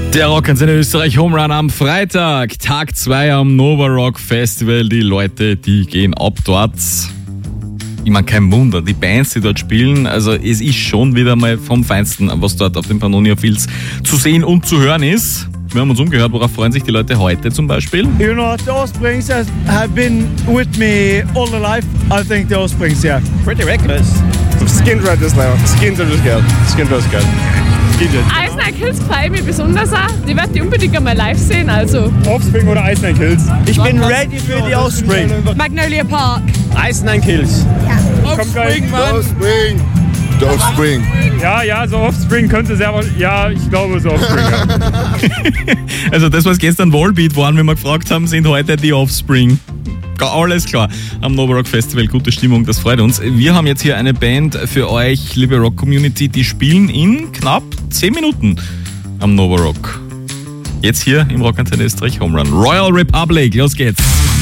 Der Rockantenne Österreich Home Run am Freitag, Tag 2 am Nova Rock Festival. Die Leute, die gehen ab dort. Ich meine, kein Wunder, die Bands, die dort spielen, also es ist schon wieder mal vom Feinsten, was dort auf den Pannonia Fields zu sehen und zu hören ist. Wir haben uns umgehört, worauf freuen sich die Leute heute zum Beispiel? You know, the Offsprings have been with me all the life. I think the Offsprings, yeah. Pretty reckless. Skindred ist geil. Skindred ist geil. Ice Nine Kills freue ich mich besonders auch. Die werde ich unbedingt einmal live sehen. Also. Offspring oder Ice Nine Kills? Ich bin ready für die Offspring. Magnolia Park. Ice Nine Kills. Offspring, Mann. The Offspring. Ja, so Offspring könnte sehr wohl. Ja, ich glaube so Offspring. Ja. Also das, was gestern Volbeat waren, wenn wir gefragt haben, sind heute die Offspring. Alles klar. Am Nova Rock Festival, gute Stimmung, das freut uns. Wir haben jetzt hier eine Band für euch, liebe Rock-Community, die spielen in knapp 10 Minuten am Nova Rock. Jetzt hier im Rockantenne Österreich Home Run. Royal Republic, los geht's.